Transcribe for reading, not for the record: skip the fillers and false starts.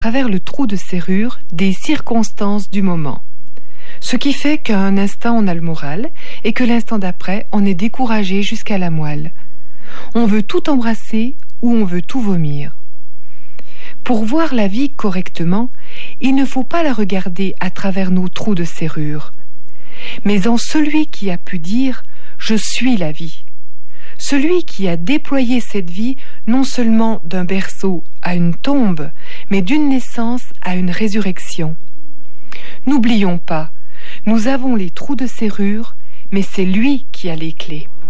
travers le trou de serrure des circonstances du moment. Ce qui fait qu'un instant on a le moral et que l'instant d'après on est découragé jusqu'à la moelle. On veut tout embrasser ou on veut tout vomir. Pour voir la vie correctement, il ne faut pas la regarder à travers nos trous de serrure, mais en celui qui a pu dire « Je suis la vie ». Celui qui a déployé cette vie non seulement d'un berceau à une tombe, mais d'une naissance à une résurrection. N'oublions pas, nous avons les trous de serrure, mais c'est lui qui a les clés.